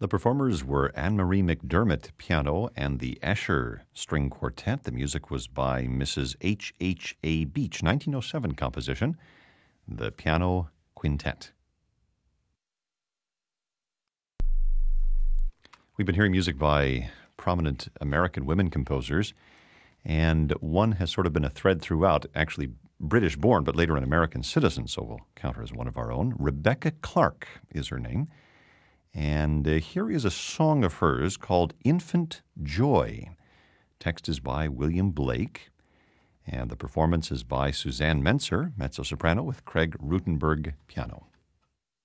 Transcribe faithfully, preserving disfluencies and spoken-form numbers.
The performers were Anne-Marie McDermott, piano, and the Escher String Quartet. The music was by Missus H H A. Beach, nineteen oh seven composition, the Piano Quintet. We've been hearing music by prominent American women composers, and one has sort of been a thread throughout, actually British-born, but later an American citizen, so we'll count her as one of our own. Rebecca Clark is her name. And uh, here is a song of hers called Infant Joy. Text is by William Blake, and the performance is by Suzanne Menser, mezzo-soprano, with Craig Rutenberg, piano.